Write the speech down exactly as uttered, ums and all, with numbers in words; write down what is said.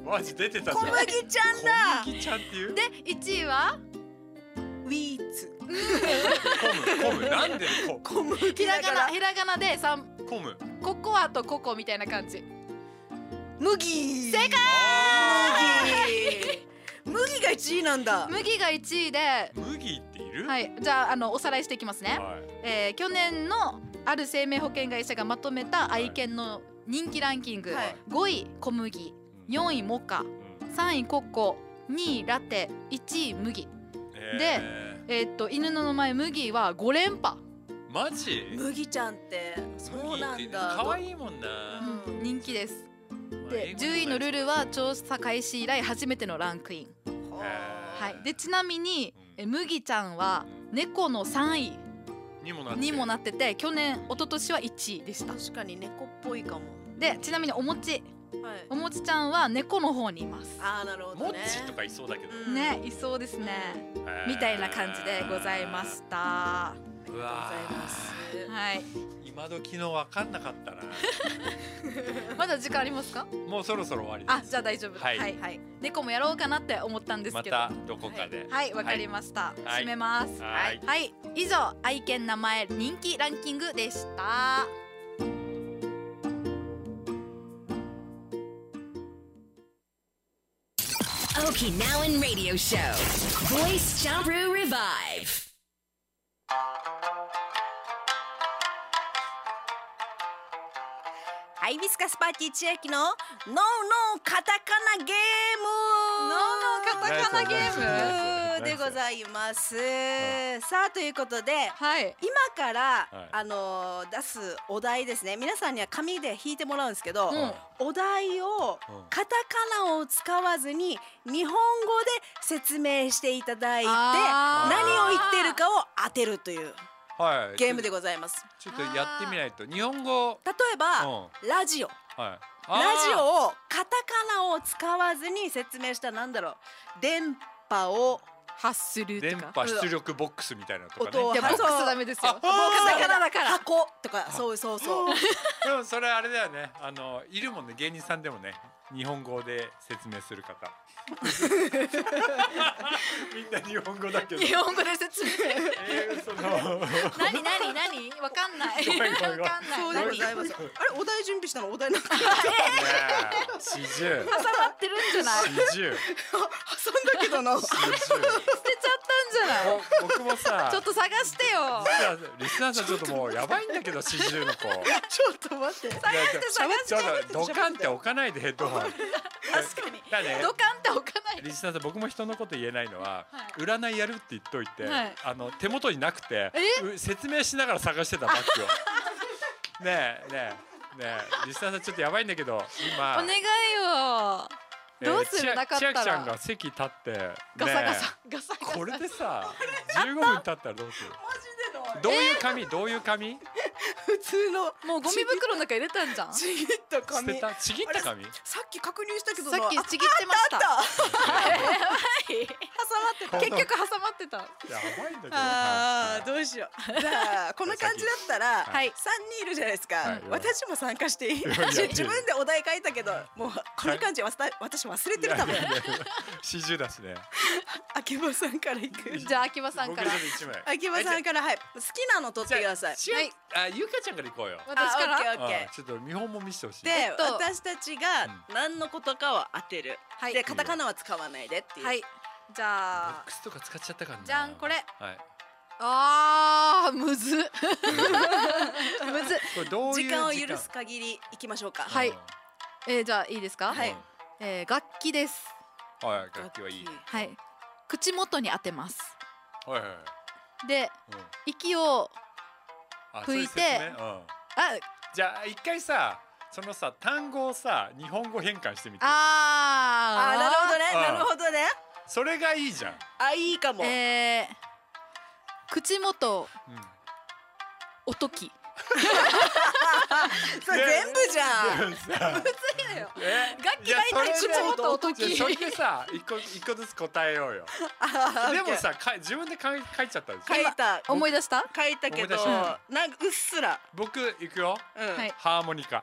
マジ出てたじゃん。 小麦ちゃんだ。 小麦ちゃんっていう。 でいちいはウィーツ。 コムコムなんでコ小麦ひらだからがなひらがなで三コム。 ココアとココみたいな感じ。 麦。 正解。 麦。麦がいちいなんだ。 麦がいちいで、 麦っている？ はいじゃああのおさらいしていきますね。 はい。 えー、去年のある生命保険会社がまとめた愛犬の人気ランキング、 はいごい小麦、よんいモカ、 うんさんいココ、にいラテ、いちい麦。 ええー、っと犬の名前麦はご連覇、 ー、マジ？ 麦ちゃんってそうなんだ。 可愛いもんな。 うん人気です。で英語じゅういのルルは調査開始以来初めてのランクイン。はい、でちなみにえ麦ちゃんは猫のさんいにもなってにもなってて、去年一昨年はいちいでした。 確かに猫っぽいかも。 でちなみにおもちはい。 おもちちゃんは猫の方にいます。 ああなるほモどね。 ッチとかいそうだけど、 うんね、いそうですね、 へーみたいな感じでございました。 うわありがとうございます。 はい、 ー今時の分かんなかったな。 まだ時間ありますか？ もうそろそろ終わりです。 あ、じゃあ大丈夫です。 はいはい、はい、猫もやろうかなって思ったんですけど。 またどこかで。 はい、わかりました。 はい締めます。 はいはい、以上愛犬名前人気ランキングでした。 Okinawan Radio Show. Voice Jumperoo Revive. ハイビスカスパーティー千秋のノーノーカタカナゲーム。 ノーノーカタカナゲームでございます。さあということで。 はい。 今から、 はいあのー出すお題ですね。皆さんには紙で引いてもらうんですけど、 うんお題をうんカタカナを使わずに日本語で説明していただいてあー何を言ってるかを当てるというはい。 ゲームでございます。 ちょっとやってみないと。日本語。 例えば、 うラジオはい。 ラあージオをカタカナを使わずに説明したらなんだろう、電波を発する電とか。 波出力ボックスみたいなのとか音をね。 いやボックスダメですよ。 あカタカナだから。 箱とかそうそうそう。 でもそれあれだよね。あのいるもんね、芸人さんでもね、日本語で説明する方。みんな日本語だけど。 日本語で説明。 えー、その。 何何何わかんない。 ごめんごめんごめんわかんない。 そうでございます。あれお題準備したのお題なんかねえ、四十。 挟まってるんじゃない？ 四十。 挟んだけどな。 四十。 捨てちゃったんじゃない？ お僕もさ。 ちょっと探してよ。 リスナーさんちょっともうやばいんだけど、四十の子。 ちょっと待って。 探して探してちょっとドカンって置かないでヘッドホン。 確かに。 だね。 ドカンって置かない。 リスナーさん僕も人のこと言えないのは、 は占いやるって言っといて、 はいあの手元になくてえう説明しながら探してたバッグを。ねえねえねえリスナーさんちょっとやばいんだけど今お願いよ。どうするなかったら。 千秋ちゃんが席立ってガサガねサガサガサ。 えこれでさじゅうごふん経ったらどうする？ マジでの。 どういう紙どういう紙？ 普通のもうゴミ袋の中入れたんじゃん。さちぎった捨紙。 てたちぎった紙？ さっき確認したけどっきちぎってました。 あったあったやばい。 この結局挟まってた。 やばいんだけど。 あーどうしよう。じゃあこんな感じだったらはい三人いるじゃないですか、 はい私も参加していい？ いやいや自分でお題書いたけどもうこの感じわた私忘れてる多分。 四十だしね。 秋葉さんからいく。 じゃあ秋葉さん僕から。 ちょっと一枚。 秋葉さんからはい好きなの取ってください。 じゃあ、あ、ゆかちゃんから行こうよ。 私から。 あオッケーオッケーあちょっと見本も見せてほしい。 で、 えっと私たちが何のことかを当てる、 はいでカタカナは使わないでっていう、 はい。じボゃあックスとか使っちゃったからな。 じゃんこれ。 はい。 あーむずっ。むずっ。 これどういう時間を許す限りいきましょうか。 はいい。えー、じゃあいいですか？ はいえー、楽器です。 うんはい、楽器はいい。 はい。口元に当てます。 はいはいはい。 でうん息をあ拭いてそうう説明うんあじゃあ一回さ、そのさ単語をさ日本語変換してみて。 あーあなるほどねうんなるほどね。 それがいいじゃん。 あいいかも。 えー、口元うんおとき。 それ全部じゃん。 でもさいよ。 え楽器大体口元おとき。 じゃあそれでさ一個一個ずつ答えようよ。 あでもさか自分で書い書いちゃったでしょ。 書いた思い出した？ 書いたけど思い出したなんかうっすら、 僕行くよ。 うんはいハーモニカ。